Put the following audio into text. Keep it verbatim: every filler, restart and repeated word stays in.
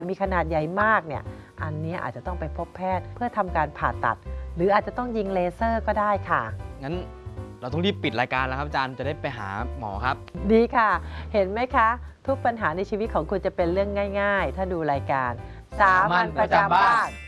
มีขนาดใหญ่มากเนี่ยอันนี้อาจจะต้องไปพบแพทย์เพื่อทำการผ่าตัดหรืออาจจะต้องยิงเลเซอร์ก็ได้ค่ะงั้นเราต้องรีบปิดรายการแล้วครับอาจารย์จะได้ไปหาหมอครับดีค่ะเห็นไหมคะทุกปัญหาในชีวิตของคุณจะเป็นเรื่องง่ายๆถ้าดูรายการสามัญประจำบ้าน